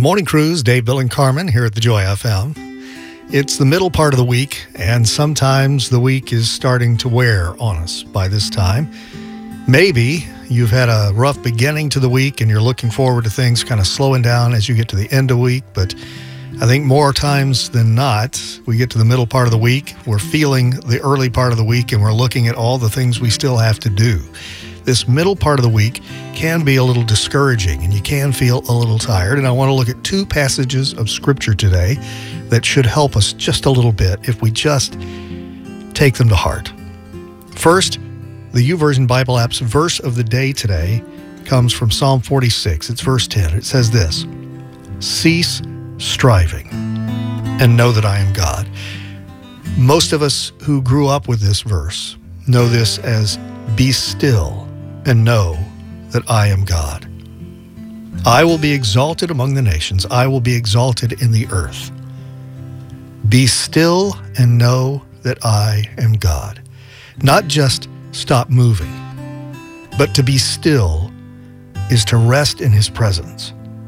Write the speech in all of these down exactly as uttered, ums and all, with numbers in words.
Morning Cruise, Dave, Bill, and Carmen here at the Joy F M. It's the middle part of the week, and sometimes the week is starting to wear on us by this time. Maybe you've had a rough beginning to the week and you're looking forward to things kind of slowing down as you get to the end of the week, but I think more times than not, we get to the middle part of the week, we're feeling the early part of the week, and we're looking at all the things we still have to do. This middle part of the week can be a little discouraging, and you can feel a little tired, and I want to look at two passages of Scripture today that should help us just a little bit if we just take them to heart. First, the YouVersion Bible app's verse of the day today comes from Psalm forty-six. It's verse ten. It says this: "Cease striving and know that I am God." Most of us who grew up with this verse know this as "Be still and know that I am God. I will be exalted among the nations. I will be exalted in the earth. Be still and know that I am God." Not just stop moving, but to be still is to rest in His presence,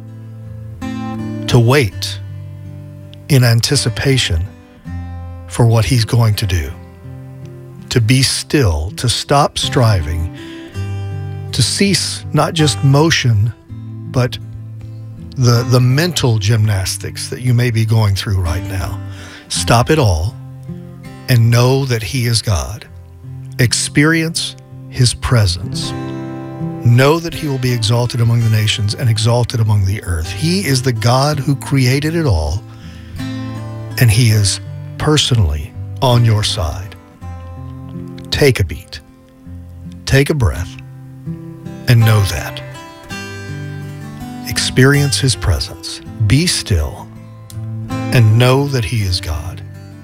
to wait in anticipation for what He's going to do. To be still, to stop striving, to cease not just motion, but the, the mental gymnastics that you may be going through right now. Stop it all and know that He is God. Experience His presence. Know that He will be exalted among the nations and exalted among the earth. He is the God who created it all, and He is personally on your side. Take a beat, take a breath, and know that. Experience His presence. Be still and know that He is God.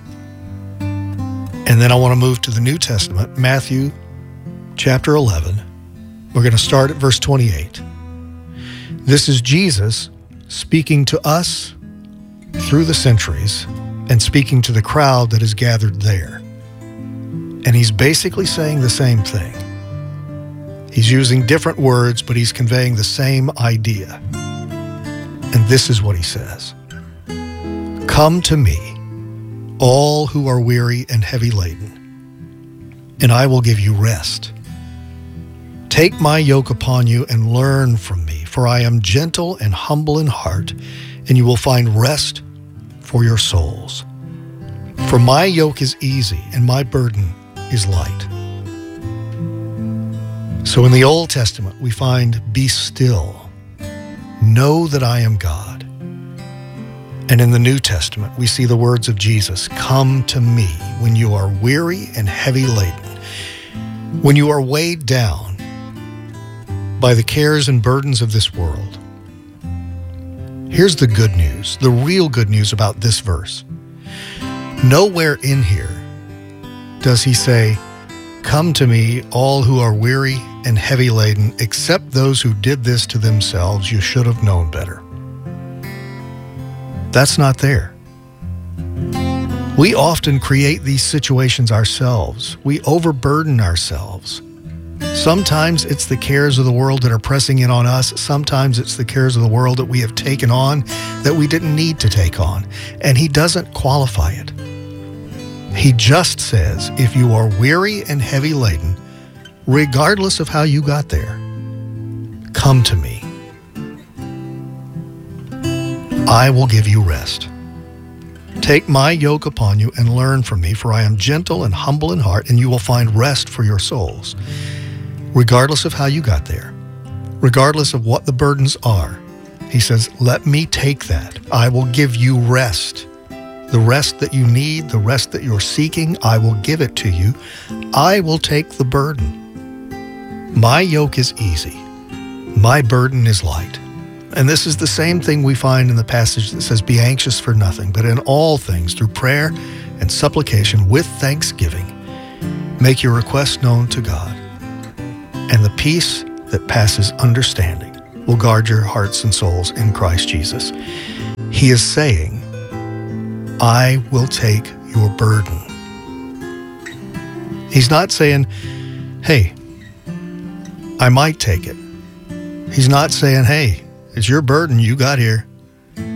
And then I want to move to the New Testament, Matthew chapter eleven. We're going to start at verse twenty-eight. This is Jesus speaking to us through the centuries and speaking to the crowd that is gathered there. And He's basically saying the same thing. He's using different words, but He's conveying the same idea. And this is what He says: "Come to me, all who are weary and heavy laden, and I will give you rest. Take my yoke upon you and learn from me, for I am gentle and humble in heart, and you will find rest for your souls. For my yoke is easy and my burden is light." So in the Old Testament, we find "be still, know that I am God." And in the New Testament, we see the words of Jesus: "Come to me when you are weary and heavy laden, when you are weighed down by the cares and burdens of this world." Here's the good news, the real good news about this verse. Nowhere in here does He say, "Come to me, all who are weary and heavy laden, except those who did this to themselves. You should have known better." That's not there. We often create these situations ourselves. We overburden ourselves. Sometimes it's the cares of the world that are pressing in on us. Sometimes it's the cares of the world that we have taken on that we didn't need to take on. And He doesn't qualify it. He just says, if you are weary and heavy laden, regardless of how you got there, come to me. I will give you rest. Take my yoke upon you and learn from me, for I am gentle and humble in heart, and you will find rest for your souls. Regardless of how you got there, regardless of what the burdens are, He says, let me take that. I will give you rest. The rest that you need, the rest that you're seeking, I will give it to you. I will take the burden. My yoke is easy. My burden is light. And this is the same thing we find in the passage that says, "Be anxious for nothing, but in all things, through prayer and supplication with thanksgiving, make your requests known to God. And the peace that passes understanding will guard your hearts and souls in Christ Jesus." He is saying, I will take your burden. He's not saying, hey, I might take it. He's not saying, hey, it's your burden you got here.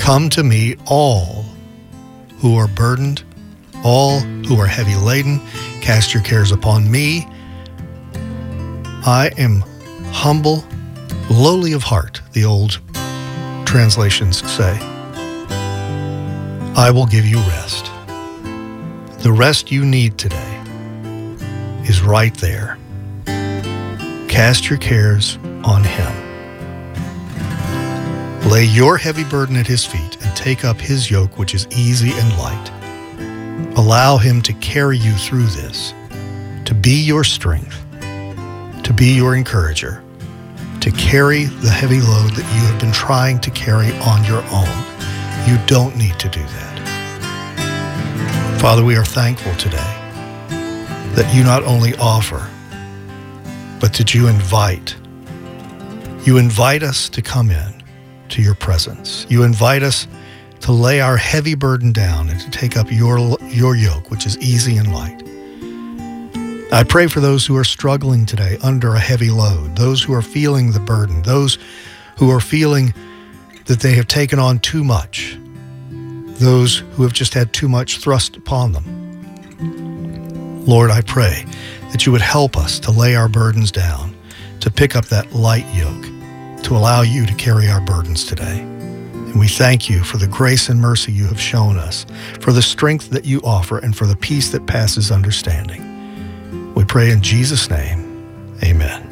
Come to me, all who are burdened, all who are heavy laden. Cast your cares upon me. I am humble, lowly of heart, the old translations say. I will give you rest. The rest you need today is right there. Cast your cares on him. Lay your heavy burden at his feet and take up his yoke, which is easy and light. Allow him to carry you through this, to be your strength, to be your encourager, to carry the heavy load that you have been trying to carry on your own. You don't need to do that. Father, we are thankful today that you not only offer, but that you invite. You invite us to come in to your presence. You invite us to lay our heavy burden down and to take up your, your yoke, which is easy and light. I pray for those who are struggling today under a heavy load, those who are feeling the burden, those who are feeling that they have taken on too much, those who have just had too much thrust upon them. Lord, I pray that you would help us to lay our burdens down, to pick up that light yoke, to allow you to carry our burdens today. And we thank you for the grace and mercy you have shown us, for the strength that you offer, and for the peace that passes understanding. We pray in Jesus' name, amen.